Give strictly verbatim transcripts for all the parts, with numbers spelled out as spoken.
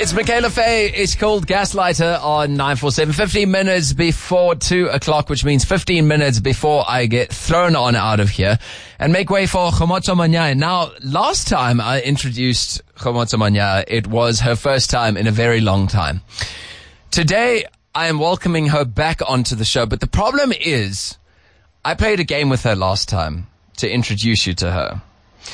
It's Michaela Faye. It's called Gaslighter on nine four seven. fifteen minutes before two o'clock, which means fifteen minutes before I get thrown on out of here and make way for Kgomotso Manyae. Now, last time I introduced Kgomotso Manyae, it was her first time in a very long time. Today, I am welcoming her back onto the show, but the problem is I played a game with her last time to introduce you to her.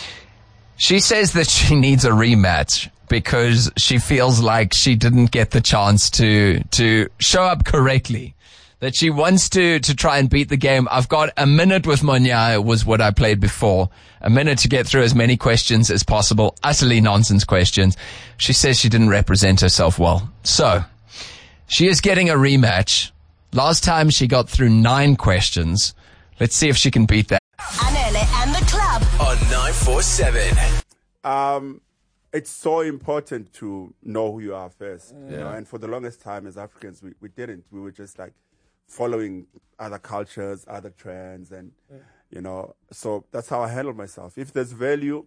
She says that she needs a rematch because she feels like she didn't get the chance to to show up correctly. That she wants to to try and beat the game. I've got a minute with Manyae was what I played before. A minute to get through as many questions as possible. Utterly nonsense questions. She says she didn't represent herself well. So, she is getting a rematch. Last time she got through nine questions. Let's see if she can beat that. Anele and the club on nine four seven. Um, it's so important to know who you are first. Yeah. You know? And for the longest time as Africans, we, we didn't. We were just like following other cultures, other trends, and, yeah. you know, so that's how I handle myself. If there's value,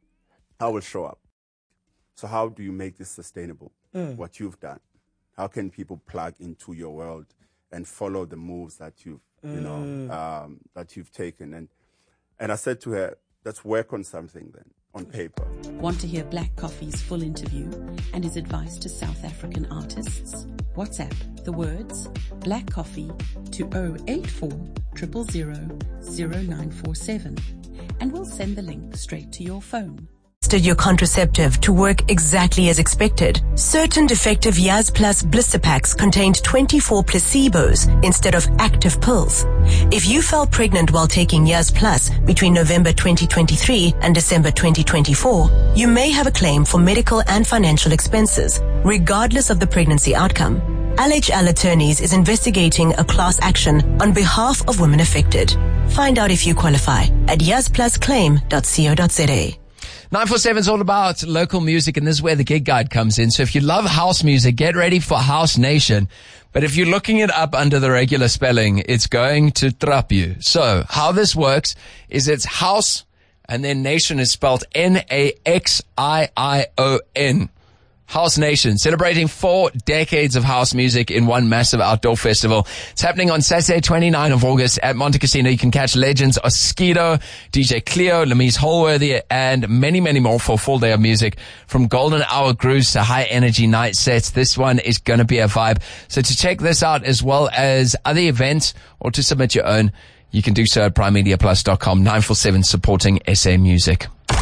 I will show up. So how do you make this sustainable? Mm. What you've done. How can people plug into your world and follow the moves that you've, you know, mm. um, that you've taken? And and I said to her, let's work on something then, on paper. Want to hear Black Coffee's full interview and his advice to South African artists? WhatsApp the words Black Coffee to zero eight four zero zero zero zero nine four seven and we'll send the link straight to your phone. Your contraceptive to work exactly as expected. Certain defective Yaz Plus blister packs contained twenty-four placebos instead of active pills. If you fell pregnant while taking Yaz Plus between November twenty twenty-three and December twenty twenty-four, you may have a claim for medical and financial expenses, regardless of the pregnancy outcome. L H L Attorneys is investigating a class action on behalf of women affected. Find out if you qualify at yaz plus claim dot co dot za. nine four seven is all about local music, and this is where the gig guide comes in. So if you love house music, get ready for House Nation. But if you're looking it up under the regular spelling, it's going to trap you. So how this works is it's house, and then nation is spelled N A X I I O N. House Nation, celebrating four decades of house music in one massive outdoor festival. It's happening on Saturday, twenty-ninth of August at Monte Casino. You can catch legends Oskido, D J Cleo, Lemise Holworthy, and many, many more for a full day of music. From golden hour grooves to high energy night sets, this one is going to be a vibe. So to check this out as well as other events or to submit your own, you can do so at prime media plus dot com. nine four seven supporting S A Music.